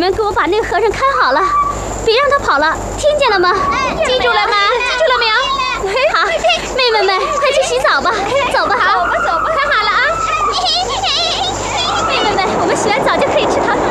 们给我把那个和尚看好了，别让他跑了，听见了吗？记住了吗？记住了没有？好，妹妹们，快去洗澡吧，走吧，好，走吧，看好了啊！妹妹们，我们洗完澡就可以吃糖果。